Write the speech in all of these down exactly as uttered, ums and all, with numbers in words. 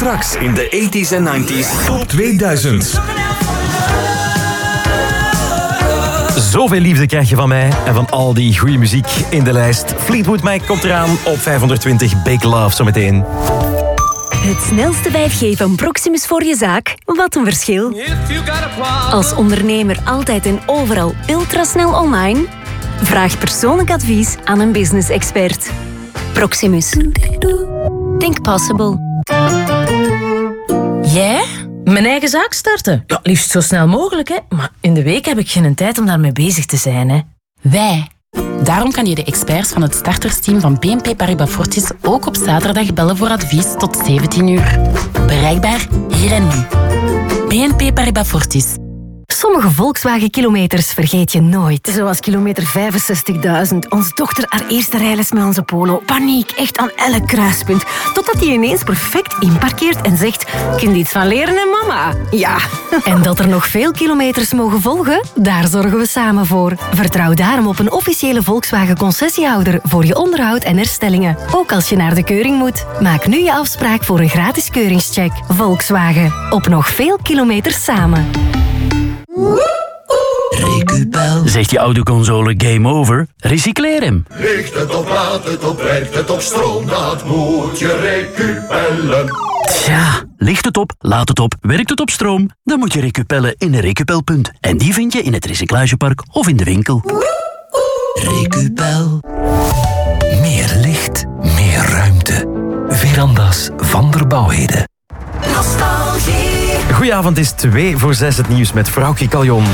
Straks in de eighties en nineties Top tweeduizend. Zoveel liefde krijg je van mij en van al die goede muziek in de lijst. Fleetwood Mac komt eraan op vijfhonderdtwintig. Big Love zometeen. Het snelste vijf G van Proximus voor je zaak. Wat een verschil. Als ondernemer altijd en overal ultrasnel online? Vraag persoonlijk advies aan een business expert. Proximus. Think possible. Jij? Mijn eigen zaak starten? Ja, liefst zo snel mogelijk, hè. Maar in de week heb ik geen tijd om daarmee bezig te zijn, hè. Wij. Daarom kan je de experts van het startersteam van B N P Paribas Fortis ook op zaterdag bellen voor advies tot zeventien uur. Bereikbaar hier en nu. B N P Paribas Fortis. Sommige Volkswagen-kilometers vergeet je nooit. Zoals kilometer vijfenzestigduizend. Onze dochter haar eerste rijles met onze Polo. Paniek, echt aan elk kruispunt. Totdat hij ineens perfect inparkeert en zegt... Kun je iets van leren, hè, mama? Ja. En dat er nog veel kilometers mogen volgen? Daar zorgen we samen voor. Vertrouw daarom op een officiële Volkswagen-concessiehouder... voor je onderhoud en herstellingen. Ook als je naar de keuring moet. Maak nu je afspraak voor een gratis keuringscheck. Volkswagen. Op nog veel kilometers samen. Recupel. Zegt die autoconsole game over? Recycleer hem. Richt het op, laat het op, werkt het op stroom, dat moet je recupellen. Tja, ligt het op, laat het op, werkt het op stroom? Dan moet je recupellen in een recupelpunt. En die vind je in het recyclagepark of in de winkel. Recupel. Meer licht, meer ruimte. Veranda's van der Bouwheden. Nostalgie. Goedenavond, het is twee voor zes het nieuws met Vrouwtje Caljon.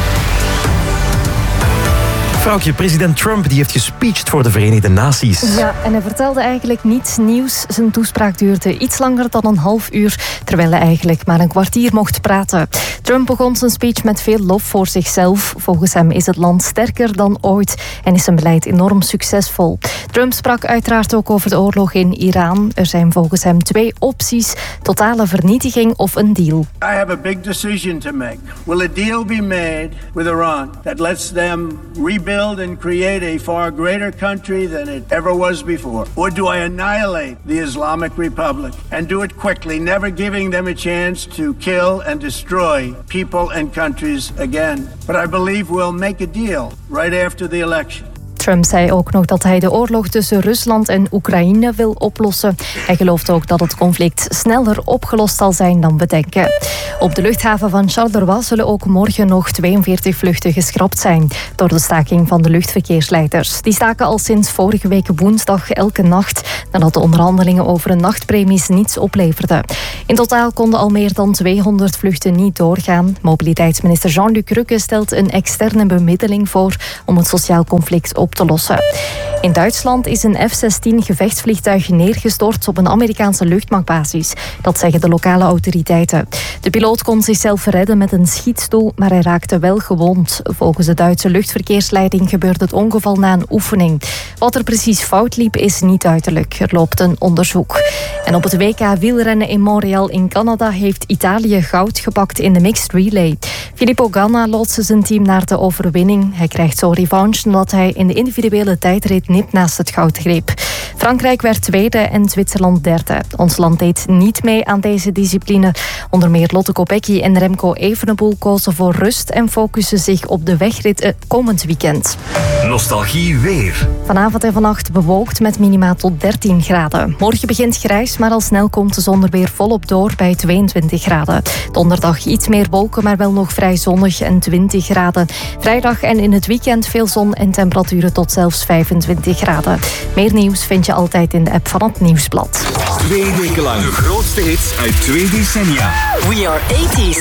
Vrouwtje, president Trump die heeft gespeecht voor de Verenigde Naties. Ja, en hij vertelde eigenlijk niets nieuws. Zijn toespraak duurde iets langer dan een half uur, terwijl hij eigenlijk maar een kwartier mocht praten. Trump begon zijn speech met veel lof voor zichzelf. Volgens hem is het land sterker dan ooit en is zijn beleid enorm succesvol. Trump sprak uiteraard ook over de oorlog in Iran. Er zijn volgens hem twee opties: totale vernietiging of een deal. I have a big decision to make. Will a deal be made with Iran that lets them rebuild and create a far greater country than it ever was before? Or do I annihilate the Islamic Republic and do it quickly, never giving them a chance to kill and destroy people and countries again? But I believe we'll make a deal right after the election. Trump zei ook nog dat hij de oorlog tussen Rusland en Oekraïne wil oplossen. Hij gelooft ook dat het conflict sneller opgelost zal zijn dan we denken. Op de luchthaven van Charleroi zullen ook morgen nog tweeënveertig vluchten geschrapt zijn door de staking van de luchtverkeersleiders. Die staken al sinds vorige week woensdag elke nacht nadat de onderhandelingen over een nachtpremies niets opleverden. In totaal konden al meer dan tweehonderd vluchten niet doorgaan. Mobiliteitsminister Jean-Luc Rukke stelt een externe bemiddeling voor om het sociaal conflict op te lossen. In Duitsland is een F zestien gevechtsvliegtuig neergestort op een Amerikaanse luchtmachtbasis. Dat zeggen de lokale autoriteiten. De piloot kon zichzelf redden met een schietstoel, maar hij raakte wel gewond. Volgens de Duitse luchtverkeersleiding gebeurde het ongeval na een oefening. Wat er precies fout liep is niet duidelijk. Er loopt een onderzoek. En op het W K wielrennen in Montreal in Canada heeft Italië goud gepakt in de mixed relay. Filippo Ganna loodste zijn team naar de overwinning. Hij krijgt zo revanche omdat hij in de individuele tijdrit nipt naast het goud greep. Frankrijk werd tweede en Zwitserland derde. Ons land deed niet mee aan deze discipline. Onder meer Lotte Kopecky en Remco Evenepoel kozen voor rust en focussen zich op de wegrit komend weekend. Nostalgie weer. Vanavond en vannacht bewolkt met minima tot dertien graden. Morgen begint grijs, maar al snel komt de zon er weer volop door bij tweeëntwintig graden. Donderdag iets meer wolken, maar wel nog vrij zonnig en twintig graden. Vrijdag en in het weekend veel zon en temperaturen tot zelfs vijfentwintig graden. Meer nieuws vind je altijd in de app van het Nieuwsblad. Twee weken lang de grootste hits uit twee decennia. We are eighties.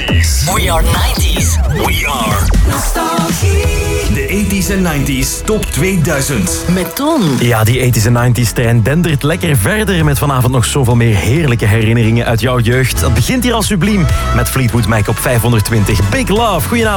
We are nineties. We are Nostalgie. De eighties en nineties Top tweeduizend. Met Ton. Ja, die eighties en nineties trein dendert lekker verder met vanavond nog zoveel meer heerlijke herinneringen uit jouw jeugd. Dat begint hier al subliem met Fleetwood Mac op vijfhonderdtwintig. Big Love. Goedenavond.